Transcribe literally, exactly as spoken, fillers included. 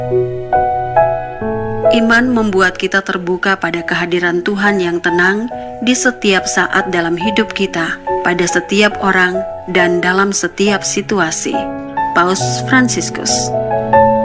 Iman membuat kita terbuka pada kehadiran Tuhan yang tenang di setiap saat dalam hidup kita, pada setiap orang, dan dalam setiap situasi. Paus Fransiskus.